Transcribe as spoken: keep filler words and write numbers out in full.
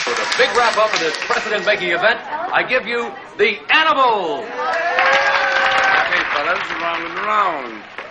For the big wrap-up of this precedent-making event, I give you the Animals. Okay, fellas, round and round.